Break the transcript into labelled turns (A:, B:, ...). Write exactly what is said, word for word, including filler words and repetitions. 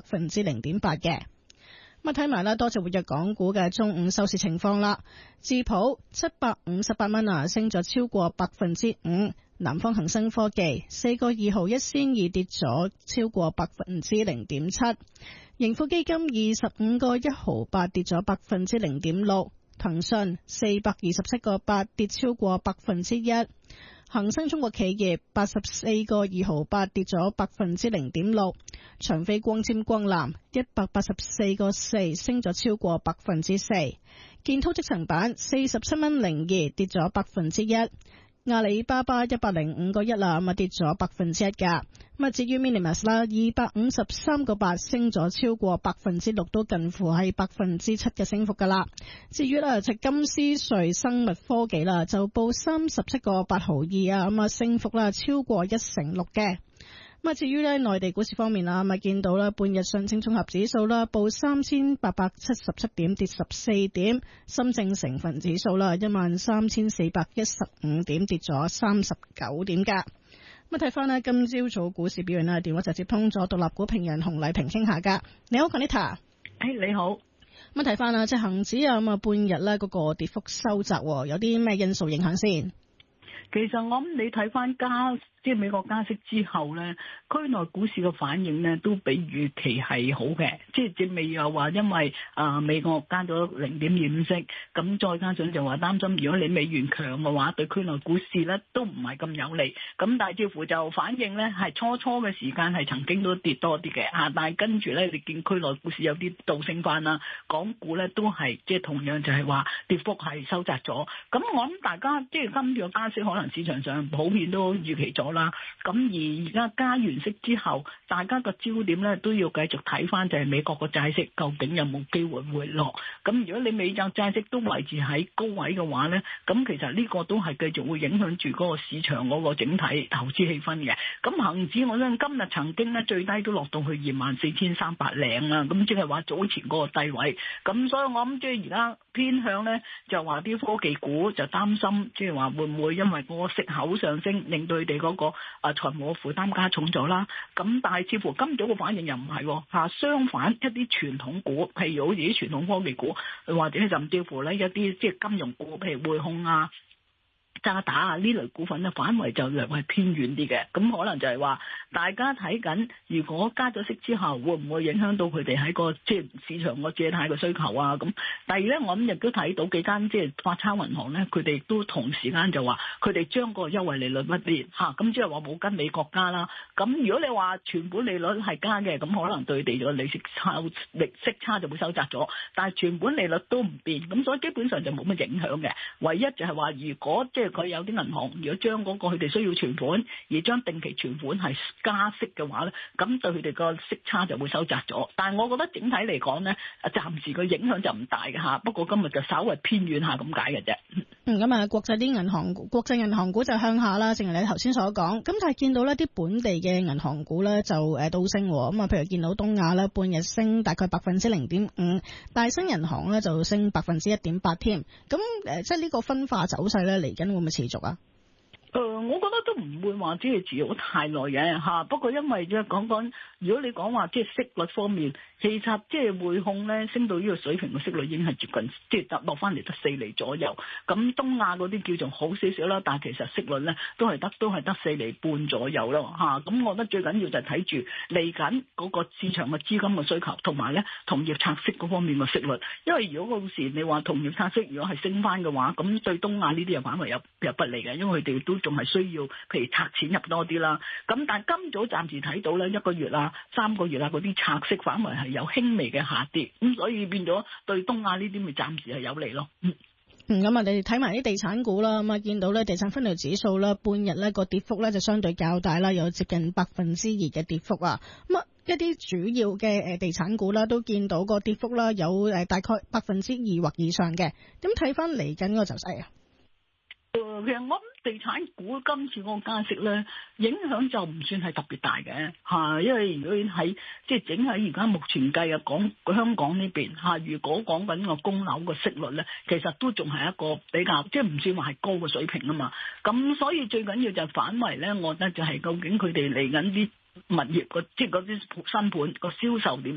A: 分之零點八嘅。咁啊，睇埋啦，多隻活躍港股嘅中午收市情況啦。智普七百五十八蚊啊，升咗超過百分之五。南方恒生科技四個二毫一仙二跌咗超過百分之零點七。盈富基金二十五個一毫八跌咗百分之零點六。騰訊四百二十七個八跌超過百分之一。恒生中國企業八十四個二毫八跌咗百分之零點六。長飛光纖光纜一百八十四個四升咗超過百分之四。建滔積層板四十七蚊零二跌咗百分之一。阿里巴巴一百零五個一啦，咁啊跌咗百分之一噶。咁啊至於 Minimus 啦，二百五十三個八升咗超過百分之六，都近乎係百分之七嘅升幅噶啦。至於啦，隻金斯瑞生物科技啦，就報三十七個八毫二啊，咁啊升幅啦超過一成六嘅。咁啊，至於咧內地股市方面啊，咪見到啦，半日上證綜合指數啦報三千八百七十七點，跌十四點；深證成分指數啦一萬三千四百一十五點，跌咗三十九點噶。咁啊，睇翻咧今朝早股市表現啦，電話就接通咗獨立股評人洪麗萍傾下噶。你好 Conita，
B: 誒你好。
A: 咁啊，睇翻啦，即係恒指啊，咁啊半日咧嗰個跌幅收窄，有啲咩因素影響先？
B: 其實我諗你睇翻加即係美國加息之後咧，區內股市嘅反應咧都比預期係好嘅，即係正未又話因為啊、呃、美國加咗零點二五息，咁再加上就話擔心如果你美元強嘅話，對區內股市咧都唔係咁有利。咁但係似乎就反應咧係初初嘅時間係曾經都跌多啲嘅嚇，但係跟住咧你見區內股市有啲倒升翻啦，港股咧都係即係同樣就係話跌幅係收窄咗。咁我諗大家即係今次嘅加息可能市場上普遍都預期咗啦。咁而而家加完息之後，大家個焦點咧都要繼續睇翻就係美國個債息究竟有冇機會回落。咁如果你美債債息都維持喺高位嘅話咧，咁其實呢個都係繼續會影響住嗰個市場嗰個整體投資氣氛嘅。咁恒指我相信今日曾經咧最低都落到去二萬四千三百零啦，咁即係話早前嗰個低位。咁所以我諗即係而家偏向咧就話啲科技股就擔心，即係話會唔會因為嗰個息口上升，令到佢哋嗰個啊財務負擔加重咗啦。咁但係似乎今早嘅反應又唔係嚇，相反一啲傳統股，譬如好似啲傳統科技股，或者甚至乎咧一啲即係金融股，譬如匯控啊、渣打啊呢類股份咧，反為就略為偏遠啲嘅。咁可能就係話大家睇緊，如果加咗息之後，會唔會影響到佢哋喺個即係市場個借貸嘅需求啊？咁第二咧，我諗亦都睇到幾間即係發鈔銀行咧，佢哋都同時間就話佢哋將個優惠利率不變嚇，咁即係話冇跟美國加啦。咁如果你話存款利率係加嘅，咁可能對地咗利息差利息差就會收窄咗，但係存款利率都唔變，咁所以基本上就冇乜影響嘅。唯一就係話，如果即係佢有啲銀行如果將嗰個佢哋需要存款而將定期存款係加息嘅話咧，咁對佢哋個息差就會收窄咗。但係我覺得整體嚟講咧，暫時個影響就唔大嘅嚇。不過今日就稍微偏遠下咁解嘅啫。
A: 嗯，咁啊，國際啲銀行股、國際銀行股就向下啦，正如你頭先所講。咁但係見到呢啲本地嘅銀行股咧就誒倒升，咁啊，譬如見到東亞咧半日升大概百分之零點五，大新銀行咧就升百分之一點八添。咁誒，即係呢個分化走勢咧嚟緊會唔會持續啊？
B: 誒、呃，我覺得都唔會話即係持續太耐嘅嚇。不過因為即係講講，如果你講話即係息率方面，其實即係匯控咧升到呢個水平嘅息率已經係接近，即係落翻嚟得四厘左右。咁東亞嗰啲叫做好少少啦，但係其實息率咧都係得都係得四厘半左右咯嚇。咁我覺得最緊要就係睇住嚟緊嗰個市場嘅資金嘅需求，同埋咧同業拆息嗰方面嘅息率。因為如果到時你話同業拆息如果係升翻嘅話，咁對東亞呢啲又反為有有不利嘅，因為佢哋都仲係需要譬如拆錢入多啲啦。咁但係今早暫時睇到咧一個月啊、三個月啊嗰啲拆息反為係有輕微嘅下跌，咁所以變咗對東亞呢啲咪暫時係有利咯。嗯，
A: 嗯，咁啊，你哋睇埋啲地產股啦，咁啊見到咧地產分類指數啦，半日咧個跌幅咧就相對較大啦，有接近百分之二嘅跌幅啊。咁啊一啲主要嘅誒地產股啦，都見到個跌幅啦，有誒大概百分之二或以上嘅。點睇翻嚟緊個走勢啊？
B: 誒，其實我諗地產股今次嗰個加息咧，影響就唔算係特別大嘅嚇，因為如果喺即係整喺而家目前計啊，講香港呢邊嚇，如果講緊個供樓個息率咧，其實都仲係一個比較即係唔算話係高嘅水平啊嘛。咁所以最緊要就係反為咧，我覺得就係究竟佢哋嚟緊啲物業個即係嗰啲新盤個銷售點。